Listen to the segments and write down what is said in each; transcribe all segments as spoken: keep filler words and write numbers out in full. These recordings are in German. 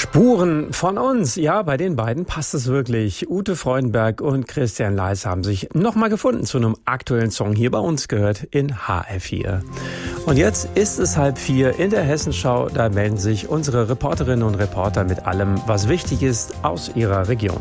Spuren von uns. Ja, bei den beiden passt es wirklich. Ute Freudenberg und Christian Leis haben sich nochmal gefunden zu einem aktuellen Song hier bei uns gehört in H R vier. Und jetzt ist es halb vier in der Hessenschau. Da melden sich unsere Reporterinnen und Reporter mit allem, was wichtig ist aus ihrer Region.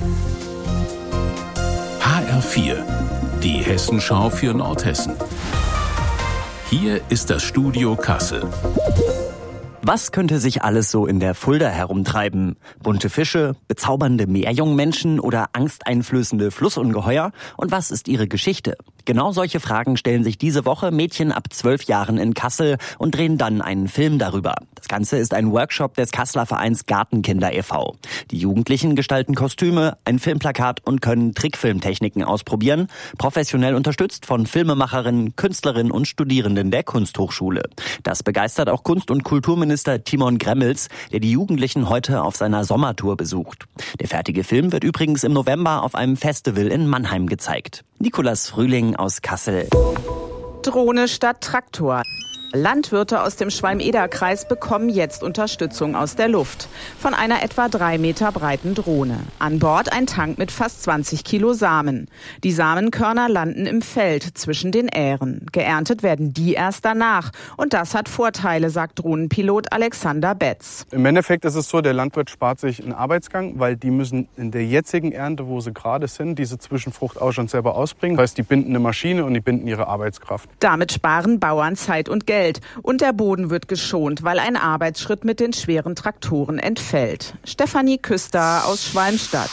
H R vier, die Hessenschau für Nordhessen. Hier ist das Studio Kassel. Was könnte sich alles so in der Fulda herumtreiben? Bunte Fische, bezaubernde Meerjungmenschen oder angsteinflößende Flussungeheuer? Und was ist ihre Geschichte? Genau solche Fragen stellen sich diese Woche Mädchen ab zwölf Jahren in Kassel und drehen dann einen Film darüber. Das Ganze ist ein Workshop des Kasseler Vereins Gartenkinder e V Die Jugendlichen gestalten Kostüme, ein Filmplakat und können Trickfilmtechniken ausprobieren, professionell unterstützt von Filmemacherinnen, Künstlerinnen und Studierenden der Kunsthochschule. Das begeistert auch Kunst- und Kulturminister Timon Gremmels, der die Jugendlichen heute auf seiner Sommertour besucht. Der fertige Film wird übrigens im November auf einem Festival in Mannheim gezeigt. Nikolas Frühling aus Kassel. Drohne statt Traktor. Landwirte aus dem Schwalm-Eder-Kreis bekommen jetzt Unterstützung aus der Luft. Von einer etwa drei Meter breiten Drohne. An Bord ein Tank mit fast zwanzig Kilo Samen. Die Samenkörner landen im Feld zwischen den Ähren. Geerntet werden die erst danach. Und das hat Vorteile, sagt Drohnenpilot Alexander Betz. Im Endeffekt ist es so, der Landwirt spart sich einen Arbeitsgang, weil die müssen in der jetzigen Ernte, wo sie gerade sind, diese Zwischenfrucht auch schon selber ausbringen. Das heißt, die binden eine Maschine und die binden ihre Arbeitskraft. Damit sparen Bauern Zeit und Geld. Und der Boden wird geschont, weil ein Arbeitsschritt mit den schweren Traktoren entfällt. Stefanie Küster aus Schwalmstadt.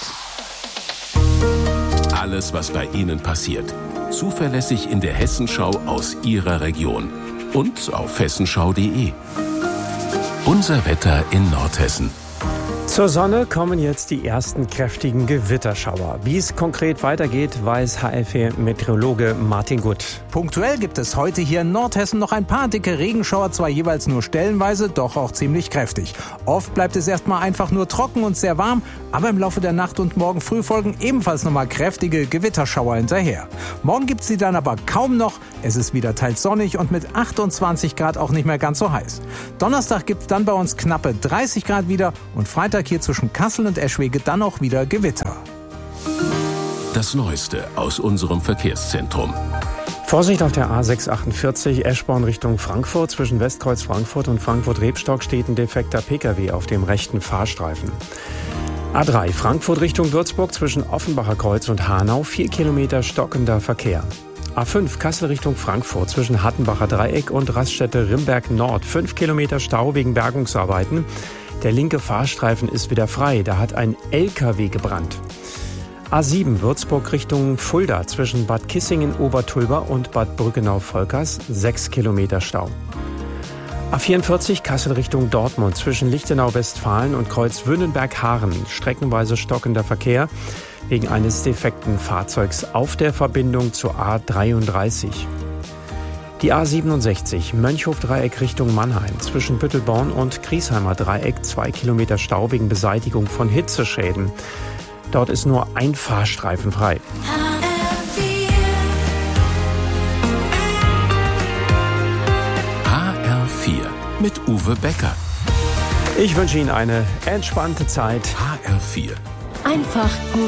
Alles, was bei Ihnen passiert. Zuverlässig in der Hessenschau aus Ihrer Region. Und auf hessenschau punkt de. Unser Wetter in Nordhessen. Zur Sonne kommen jetzt die ersten kräftigen Gewitterschauer. Wie es konkret weitergeht, weiß H R vier-Meteorologe Martin Gutt. Punktuell gibt es heute hier in Nordhessen noch ein paar dicke Regenschauer, zwar jeweils nur stellenweise, doch auch ziemlich kräftig. Oft bleibt es erstmal einfach nur trocken und sehr warm, aber im Laufe der Nacht und morgen früh folgen ebenfalls nochmal kräftige Gewitterschauer hinterher. Morgen gibt es sie dann aber kaum noch. Es ist wieder teils sonnig und mit achtundzwanzig Grad auch nicht mehr ganz so heiß. Donnerstag gibt es dann bei uns knappe dreißig Grad wieder und Freitag hier zwischen Kassel und Eschwege dann auch wieder Gewitter. Das Neueste aus unserem Verkehrszentrum. Vorsicht auf der A sechs achtundvierzig Eschborn Richtung Frankfurt. Zwischen Westkreuz Frankfurt und Frankfurt-Rebstock steht ein defekter Pkw auf dem rechten Fahrstreifen. A drei Frankfurt Richtung Würzburg zwischen Offenbacher Kreuz und Hanau. Vier Kilometer stockender Verkehr. A fünf Kassel Richtung Frankfurt zwischen Hattenbacher Dreieck und Raststätte Rimberg Nord. Fünf Kilometer Stau wegen Bergungsarbeiten. Der linke Fahrstreifen ist wieder frei. Da hat ein L K W gebrannt. A sieben Würzburg Richtung Fulda zwischen Bad Kissingen-Obertulber und Bad Brückenau-Volkers. Sechs Kilometer Stau. A vierundvierzig Kassel Richtung Dortmund zwischen Lichtenau-Westfalen und Kreuz-Wünnenberg-Haaren. Streckenweise stockender Verkehr wegen eines defekten Fahrzeugs auf der Verbindung zur A dreiunddreißig. Die A siebenundsechzig Mönchhof-Dreieck Richtung Mannheim zwischen Büttelborn und Griesheimer Dreieck. Zwei Kilometer Stau wegen Beseitigung von Hitzeschäden. Dort ist nur ein Fahrstreifen frei. H R vier mit Uwe Becker. Ich wünsche Ihnen eine entspannte Zeit. H R vier. Einfach gut.